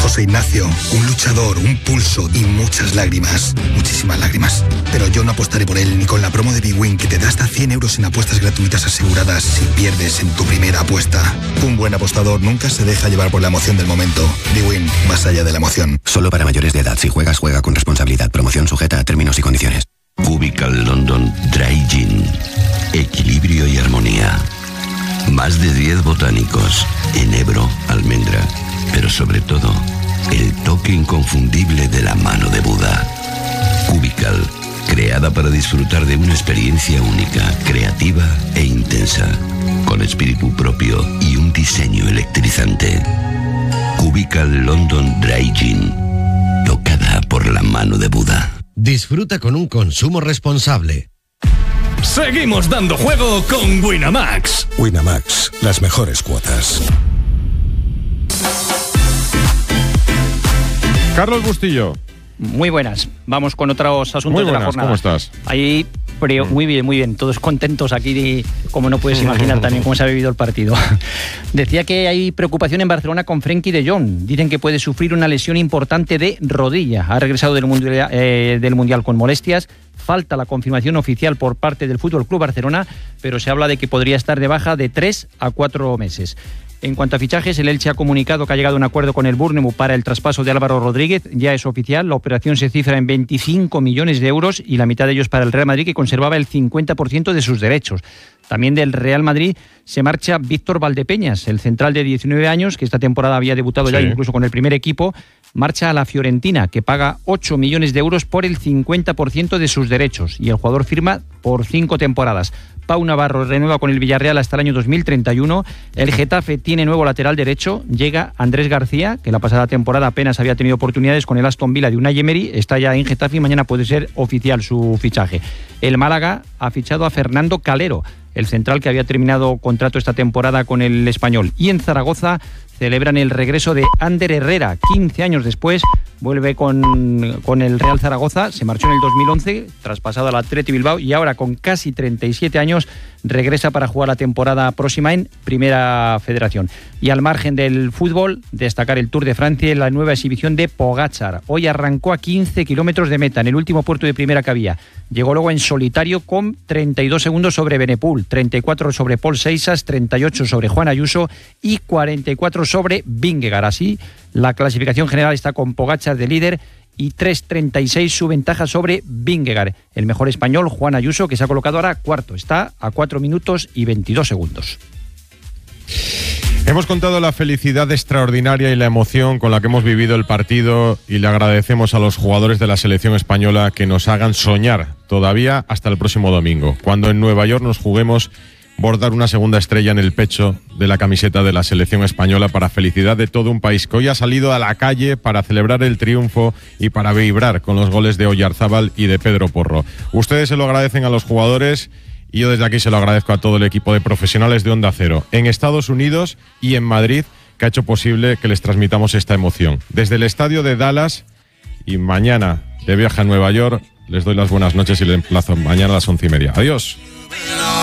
José Ignacio, un luchador, un pulso y muchas lágrimas. Muchísimas lágrimas. Pero yo no apostaré por él ni con la promo de bwin que te da hasta 100 euros en apuestas gratuitas aseguradas si pierdes en tu primera apuesta. Un buen apostador nunca se deja llevar por la emoción del momento. bwin, más allá de la emoción. Solo para mayores de edad. Si juegas, juega con responsabilidad. Promoción sujeta a términos y condiciones. Cubical London Dry Gin. Equilibrio y armonía. Más de 10 botánicos. Enebro, almendra. Pero sobre todo, el toque inconfundible de la mano de Buda. Cubical. Creada para disfrutar de una experiencia única, creativa e intensa. Con espíritu propio y un diseño electrizante. Cubical London Dry Gin. Tocada por la mano de Buda. Disfruta con un consumo responsable. Seguimos dando juego con Winamax. Winamax, las mejores cuotas. Carlos Bustillo. Muy buenas. Vamos con otros asuntos de la jornada. ¿Cómo estás? Ahí, muy bien. Todos contentos aquí, como no puedes imaginar también cómo se ha vivido el partido. Decía que hay preocupación en Barcelona con Frenkie de Jong. Dicen que puede sufrir una lesión importante de rodilla. Ha regresado del Mundial con molestias. Falta la confirmación oficial por parte del FC Barcelona, pero se habla de que podría estar de baja de 3 a 4 meses. En cuanto a fichajes, el Elche ha comunicado que ha llegado a un acuerdo con el Bournemouth para el traspaso de Álvaro Rodríguez. Ya es oficial, la operación se cifra en 25 millones de euros y la mitad de ellos para el Real Madrid, que conservaba el 50% de sus derechos. También del Real Madrid se marcha Víctor Valdepeñas, el central de 19 años, que esta temporada había debutado ya incluso con el primer equipo. Marcha a la Fiorentina, que paga 8 millones de euros por el 50% de sus derechos, y el jugador firma por 5 temporadas. Pau Navarro renueva con el Villarreal hasta el año 2031. El Getafe tiene nuevo lateral derecho. Llega Andrés García, que la pasada temporada apenas había tenido oportunidades con el Aston Villa de Unai Emery. Está ya en Getafe y mañana puede ser oficial su fichaje. El Málaga ha fichado a Fernando Calero, el central que había terminado contrato esta temporada con el Español. Y en Zaragoza celebran el regreso de Ander Herrera. 15 años después vuelve con el Real Zaragoza. Se marchó en el 2011, traspasado al Athletic Bilbao, y ahora con casi 37 años regresa para jugar la temporada próxima en Primera Federación. Y al margen del fútbol, destacar el Tour de Francia y la nueva exhibición de Pogačar. Hoy arrancó a 15 kilómetros de meta en el último puerto de primera que había. Llegó luego en solitario con 32 segundos sobre Benepul, 34 sobre Paul Seixas, 38 sobre Juan Ayuso y 44 sobre Vingegaard. Así, la clasificación general está con Pogačar de líder y 3.36 su ventaja sobre Vingegaard. El mejor español, Juan Ayuso, que se ha colocado ahora cuarto. Está a 4 minutos y 22 segundos. Hemos contado la felicidad extraordinaria y la emoción con la que hemos vivido el partido, y le agradecemos a los jugadores de la selección española que nos hagan soñar todavía hasta el próximo domingo, cuando en Nueva York nos juguemos bordar una segunda estrella en el pecho de la camiseta de la selección española, para felicidad de todo un país que hoy ha salido a la calle para celebrar el triunfo y para vibrar con los goles de Oyarzábal y de Pedro Porro. Ustedes se lo agradecen a los jugadores y yo desde aquí se lo agradezco a todo el equipo de profesionales de Onda Cero en Estados Unidos y en Madrid, que ha hecho posible que les transmitamos esta emoción. Desde el estadio de Dallas y mañana de viaje a Nueva York, les doy las buenas noches y les emplazo mañana a las 11:30. Adiós.